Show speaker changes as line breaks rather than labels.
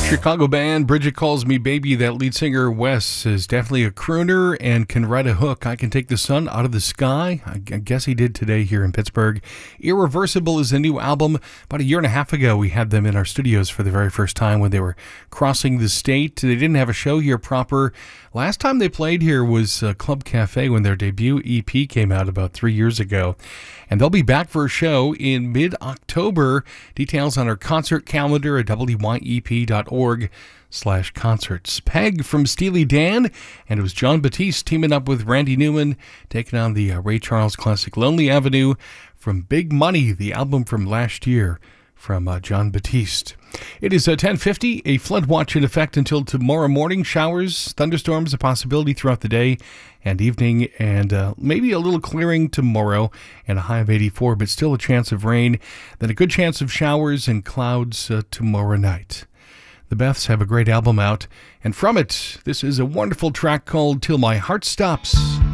Chicago band Bridget Calls Me Baby. That lead singer Wes is definitely a crooner and can write a hook. I Can Take the Sun Out of the Sky. I guess he did today here in Pittsburgh. Irreversible is a new album. About a year and a half ago, we had them in our studios for the very first time when they were crossing the state. They didn't have a show here proper. Last time they played here was Club Cafe when their debut EP came out about 3 years ago. And they'll be back for a show in mid-October. Details on our concert calendar at wyep.org/concerts. Peg from Steely Dan, and it was Jon Batiste teaming up with Randy Newman, taking on the Ray Charles classic Lonely Avenue from Big Money, the album from last year from Jon Batiste. It is 10:50, a flood watch in effect until tomorrow morning. Showers, thunderstorms, a possibility throughout the day and evening, and maybe a little clearing tomorrow, and a high of 84, but still a chance of rain. Then a good chance of showers and clouds tomorrow night. The Beths have a great album out, and from it, this is a wonderful track called Till My Heart Stops.